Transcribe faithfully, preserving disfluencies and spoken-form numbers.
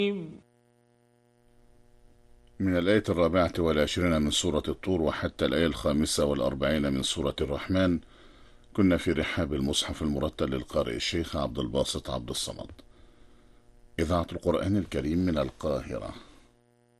من الآية الرابعة والعشرين من سورة الطور وحتى الآية الخامسة والأربعين من سورة الرحمن. كنا في رحاب المصحف المرتل للقارئ الشيخ عبد الباسط عبد الصمد. إذاعة القرآن الكريم من القاهرة.